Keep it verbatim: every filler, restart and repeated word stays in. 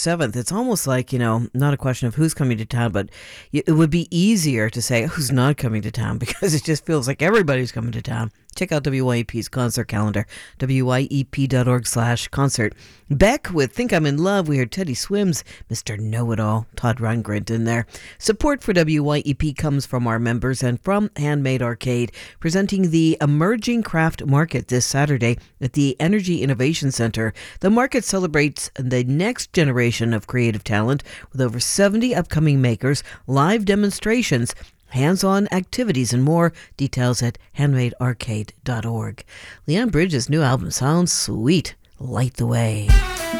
seventh, it's almost like, you know, not a question of who's coming to town, but y- it would be easier to say who's not coming to town because it just feels like everybody's coming to town. Check out W Y E P's concert calendar, W Y E P dot org slash concert. Beck with Think I'm in Love. We heard Teddy Swims, Mister Know-It-All, Todd Rundgren in there. Support for W Y E P comes from our members and from Handmade Arcade, presenting the Emerging Craft Market this Saturday at the Energy Innovation Center. The market celebrates the next generation of creative talent with over seventy upcoming makers, live demonstrations, hands-on activities, and more. Details at handmade arcade dot org. Leon Bridges' new album sounds sweet. Light the Way.